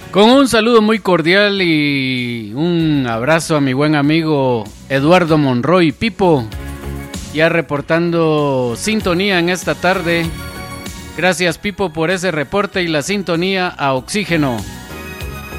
Con un saludo muy cordial y un abrazo a mi buen amigo Eduardo Monroy Pipo, ya reportando sintonía en esta tarde. Gracias, Pipo, por ese reporte y la sintonía a Oxígeno.